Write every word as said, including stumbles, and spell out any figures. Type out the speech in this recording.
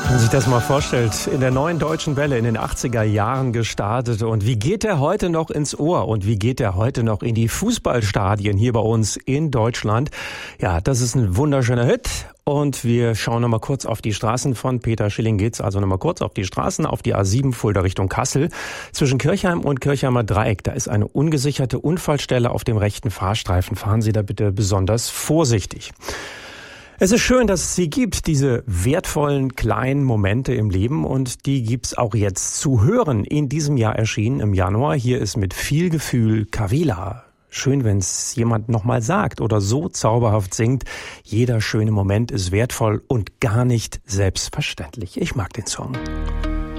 Wenn man sich das mal vorstellt, in der neuen Deutschen Welle in den achtziger Jahren gestartet, und wie geht der heute noch ins Ohr und wie geht der heute noch in die Fußballstadien hier bei uns in Deutschland? Ja, das ist ein wunderschöner Hit, und wir schauen nochmal kurz auf die Straßen. Von Peter Schilling geht's also nochmal kurz auf die Straßen, auf die A sieben Fulda Richtung Kassel. Zwischen Kirchheim und Kirchheimer Dreieck, da ist eine ungesicherte Unfallstelle auf dem rechten Fahrstreifen. Fahren Sie da bitte besonders vorsichtig. Es ist schön, dass es sie gibt, diese wertvollen kleinen Momente im Leben, und die gibt's auch jetzt zu hören. In diesem Jahr erschienen im Januar. Hier ist mit viel Gefühl Kavila. Schön, wenn es jemand nochmal sagt oder so zauberhaft singt. Jeder schöne Moment ist wertvoll und gar nicht selbstverständlich. Ich mag den Song.